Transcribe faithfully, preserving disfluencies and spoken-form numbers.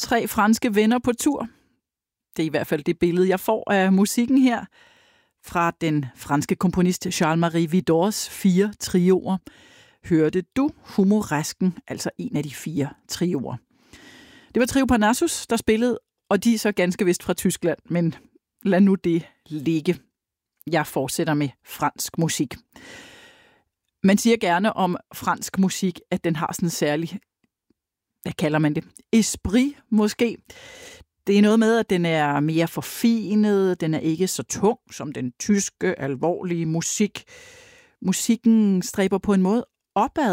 tre franske venner på tur. Det er i hvert fald det billede, jeg får af musikken her. Fra den franske komponist Charles-Marie Widors fire trioer hørte du Humoresken, altså en af de fire trioer. Det var Trio Parnassus, der spillede, og de er så ganske vist fra Tyskland, men lad nu det ligge. Jeg fortsætter med fransk musik. Man siger gerne om fransk musik, at den har sådan en særlig, hvad kalder man det, esprit måske. Det er noget med, at den er mere forfinet, den er ikke så tung som den tyske, alvorlige musik. Musikken stræber på en måde opad